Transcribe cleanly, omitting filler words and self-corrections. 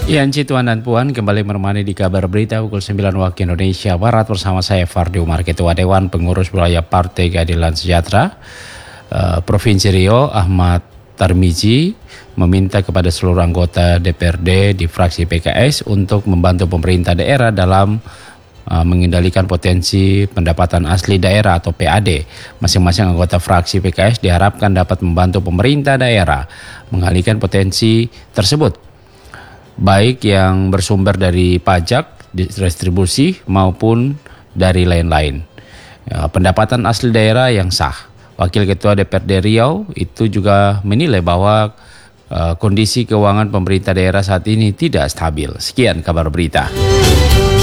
Ya, Tuan dan Puan kembali menemani di kabar berita pukul 9 waktu Indonesia Barat bersama saya Fardi Umar, Ketua Dewan Pengurus Wilayah Partai Keadilan Sejahtera Provinsi Riau Ahmad Tarmizi meminta kepada seluruh anggota DPRD di fraksi PKS untuk membantu pemerintah daerah dalam mengendalikan potensi pendapatan asli daerah atau PAD. Masing-masing anggota fraksi PKS diharapkan dapat membantu pemerintah daerah mengalihkan potensi tersebut, baik yang bersumber dari pajak, distribusi maupun dari lain-lain. Pendapatan asli daerah yang sah. Wakil Ketua DPRD Riau itu juga menilai bahwa kondisi keuangan pemerintah daerah saat ini tidak stabil. Sekian kabar berita.